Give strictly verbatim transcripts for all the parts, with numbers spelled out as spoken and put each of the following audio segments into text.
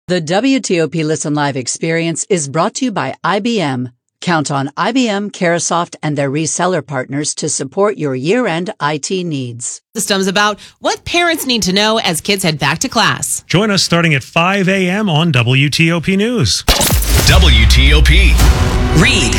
The W T O P Listen Live experience is brought to you by I B M. Count on I B M, Carahsoft, and their reseller partners to support your year-end I T needs. Systems about what parents need to know as kids head back to class. Join us starting at five a.m. on W T O P News. W T O P. Read.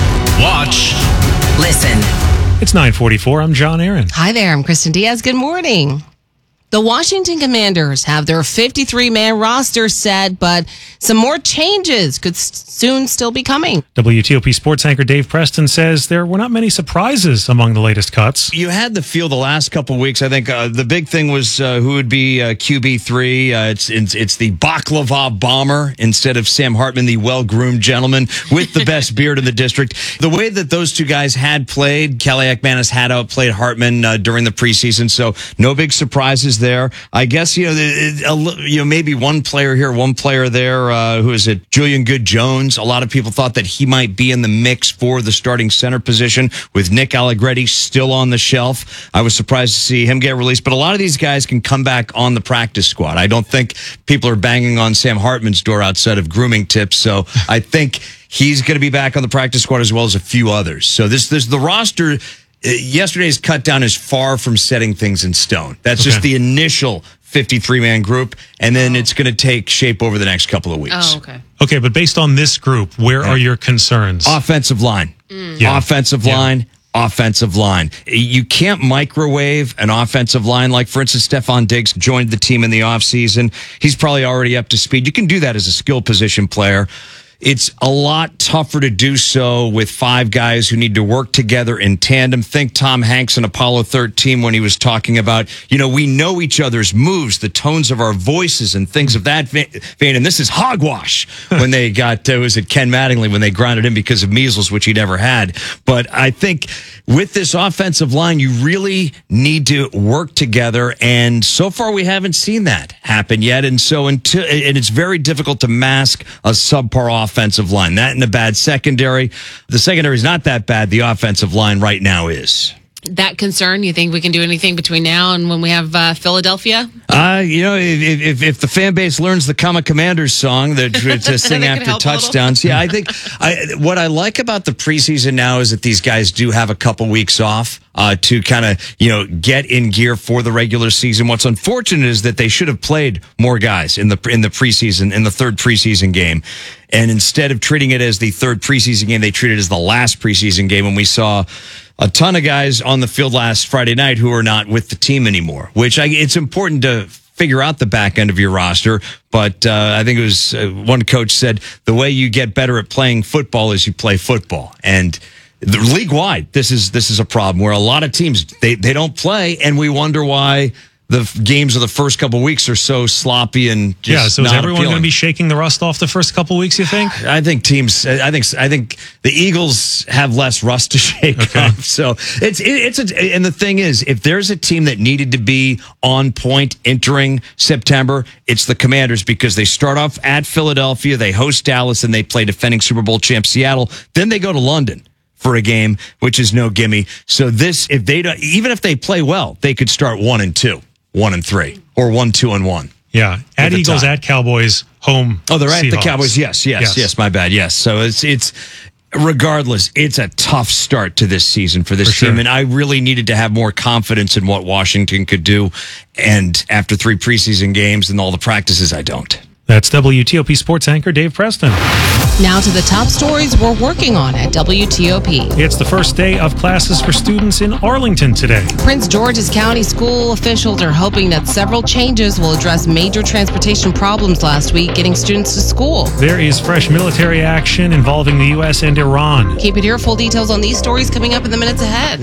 Watch. Listen. It's nine forty-four. I'm John Aaron. Hi there. I'm Kristen Diaz. Good morning. The Washington Commanders have their fifty-three man roster set, but some more changes could soon still be coming. W T O P sports anchor Dave Preston says there were not many surprises among the latest cuts. You had the feel the last couple of weeks. I think uh, the big thing was uh, who would be uh, Q B three. Uh, it's, it's it's the baklava bomber instead of Sam Hartman, the well-groomed gentleman with the best beard in the district. The way that those two guys had played, Kelly McManus had outplayed Hartman uh, during the preseason, so no big surprises there. I guess, you know, the, you know, maybe one player here, one player there. Uh, who is it? Julian Good-Jones. A lot of people thought that he might be in the mix for the starting center position with Nick Allegretti still on the shelf. I was surprised to see him get released, but a lot of these guys can come back on the practice squad. I don't think people are banging on Sam Hartman's door outside of grooming tips, so I think he's going to be back on the practice squad as well as a few others. So this, this the roster. Yesterday's cut down is far from setting things in stone. That's okay. Just the initial fifty-three man group, and then oh. it's going to take shape over the next couple of weeks. Oh, okay. Okay, but based on this group, where yeah. are your concerns? Offensive line. Mm. Yeah. Offensive yeah. line. Offensive line. You can't microwave an offensive line. Like, for instance, Stephon Diggs joined the team in the offseason. He's probably already up to speed. You can do that as a skill position player. It's a lot tougher to do so with five guys who need to work together in tandem. Think Tom Hanks in Apollo thirteen when he was talking about, you know, we know each other's moves, the tones of our voices and things of that vein. And this is hogwash when they got, uh, was it Ken Mattingly when they grounded him because of measles, which he never had. But I think with this offensive line, you really need to work together. And so far, we haven't seen that happen yet. And so until, and it's very difficult to mask a subpar offense. Offensive line. That and a bad secondary. The secondary is not that bad. The offensive line right now is. That concern, you think we can do anything between now and when we have uh, Philadelphia? Uh, you know, if, if if the fan base learns the Comic Commanders song that to sing after touchdowns, yeah, I think I, what I like about the preseason now is that these guys do have a couple weeks off uh, to kind of, you know, get in gear for the regular season. What's unfortunate is that they should have played more guys in the in the preseason, in the third preseason game. And instead of treating it as the third preseason game, they treated it as the last preseason game. And we saw a ton of guys on the field last Friday night who are not with the team anymore, which I, it's important to figure out the back end of your roster. But uh, I think it was uh, one coach said the way you get better at playing football is you play football. And the league wide, this is this is a problem where a lot of teams, they, they don't play. And we wonder why the games of the first couple of weeks are so sloppy and just yeah. So is not everyone appealing. going to be shaking the rust off the first couple of weeks? You think? I think teams. I think. I think the Eagles have less rust to shake okay. off. So it's it, it's a, and the thing is, if there's a team that needed to be on point entering September, it's the Commanders because they start off at Philadelphia, they host Dallas, and they play defending Super Bowl champ Seattle. Then they go to London for a game, which is no gimme. So this, if they don't, even if they play well, they could start one and two. One and three, or one, two, and one. Yeah, at Eagles, time. at Cowboys, home. Oh, they're at Seahawks. the Cowboys. Yes, yes, yes, yes. My bad. Yes. So it's it's regardless, it's a tough start to this season for this for team, sure. and I really needed to have more confidence in what Washington could do. And after three preseason games and all the practices, I don't. That's W T O P sports anchor Dave Preston. Now to the top stories we're working on at W T O P. It's the first day of classes for students in Arlington today. Prince George's County school officials are hoping that several changes will address major transportation problems last week getting students to school. There is fresh military action involving the U S and Iran. Keep it here. Full details on these stories coming up in the minutes ahead.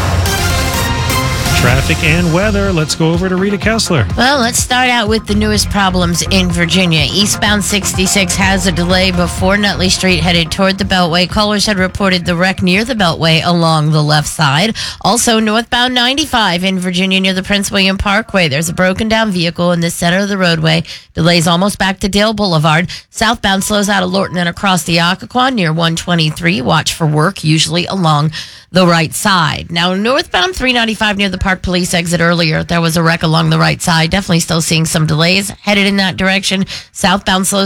Traffic and weather. Let's go over to Rita Kessler. Well, let's start out with the newest problems in Virginia. Eastbound sixty-six has a delay before Nutley Street headed toward the Beltway. Callers had reported the wreck near the Beltway along the left side. Also, northbound ninety-five in Virginia near the Prince William Parkway. There's a broken down vehicle in the center of the roadway. Delays almost back to Dale Boulevard. Southbound slows out of Lorton and across the Occoquan near one twenty-three. Watch for work, usually along the right side. Now, northbound three ninety-five near the Park Police exit earlier, there was a wreck along the right side. Definitely still seeing some delays headed in that direction. Southbound slows